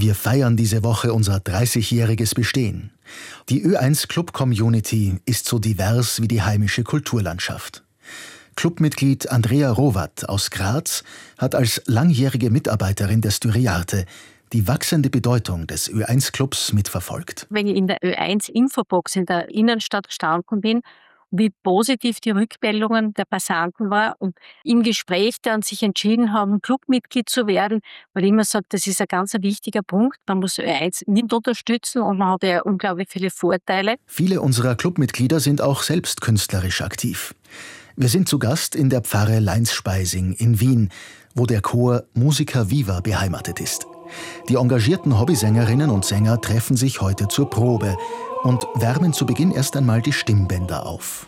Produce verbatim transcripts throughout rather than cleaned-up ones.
Wir feiern diese Woche unser dreißigjähriges Bestehen. Die Ö eins Club Community ist so divers wie die heimische Kulturlandschaft. Clubmitglied Andrea Rowath aus Graz hat als langjährige Mitarbeiterin der Styriarte die wachsende Bedeutung des Ö eins Clubs mitverfolgt. Wenn ich in der Ö eins Infobox in der Innenstadt gestanden bin, wie positiv die Rückmeldungen der Passanten war und im Gespräch dann sich entschieden haben, Clubmitglied zu werden, weil ich immer sage, das ist ein ganz wichtiger Punkt. Man muss Ö eins mit unterstützen und man hat ja unglaublich viele Vorteile. Viele unserer Clubmitglieder sind auch selbst künstlerisch aktiv. Wir sind zu Gast in der Pfarre Leinsspeising in Wien, wo der Chor Musica Viva beheimatet ist. Die engagierten Hobbysängerinnen und Sänger treffen sich heute zur Probe und wärmen zu Beginn erst einmal die Stimmbänder auf.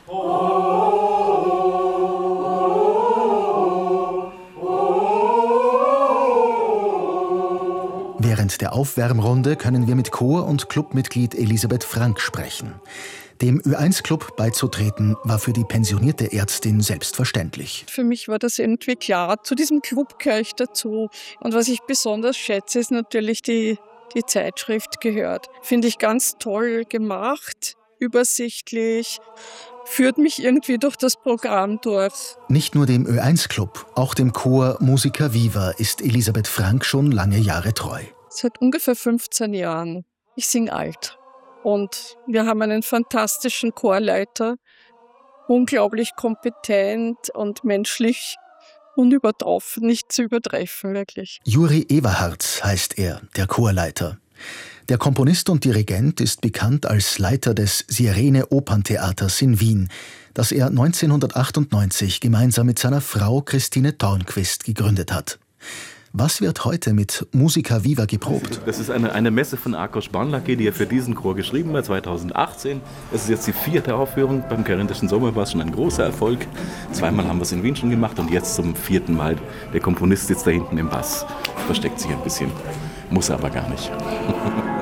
Während der Aufwärmrunde können wir mit Chor- und Clubmitglied Elisabeth Frank sprechen. Dem Ö eins Club beizutreten, war für die pensionierte Ärztin selbstverständlich. Für mich war das irgendwie klar, zu diesem Club gehöre ich dazu. Und was ich besonders schätze, ist natürlich die, die Zeitschrift gehört. Finde ich ganz toll gemacht, übersichtlich, führt mich irgendwie durch das Programm durch. Nicht nur dem Ö eins Club, auch dem Chor Musica Viva ist Elisabeth Frank schon lange Jahre treu. Seit ungefähr fünfzehn Jahren. Ich singe alt. Und wir haben einen fantastischen Chorleiter, unglaublich kompetent und menschlich unübertroffen, nicht zu übertreffen, wirklich. Juri Everharz heißt er, der Chorleiter. Der Komponist und Dirigent ist bekannt als Leiter des Sirene Operntheaters in Wien, das er neunzehnhundertachtundneunzig gemeinsam mit seiner Frau Christine Tornquist gegründet hat. Was wird heute mit Musica Viva geprobt? Das ist eine, eine Messe von Ákos Barnlaki, die er für diesen Chor geschrieben hat, zweitausendachtzehn. Es ist jetzt die vierte Aufführung beim Karinthischen Sommer, war schon ein großer Erfolg. Zweimal haben wir es in Wien schon gemacht und jetzt zum vierten Mal. Der Komponist sitzt da hinten im Bass, versteckt sich ein bisschen, muss aber gar nicht.